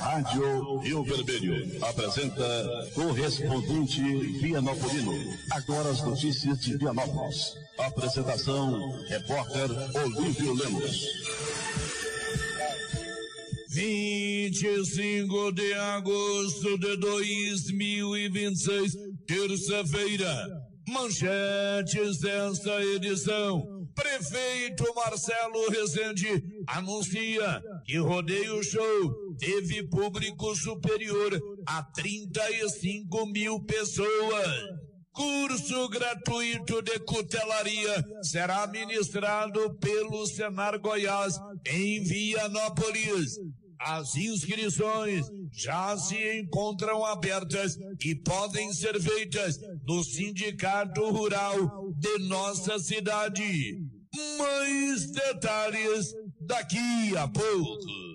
Rádio Rio Vermelho apresenta Correspondente Vianopolino. Agora as notícias de Vianópolis. Apresentação, repórter Olívio Lemos. 25 de agosto de 2026, terça-feira. Manchetes desta edição. Prefeito Marcelo Rezende anuncia que Rodeio Show teve público superior a 35 mil pessoas. Curso gratuito de cutelaria será ministrado pelo Senar Goiás em Vianópolis. As inscrições já se encontram abertas e podem ser feitas no Sindicato Rural de nossa cidade. Mais detalhes daqui a pouco.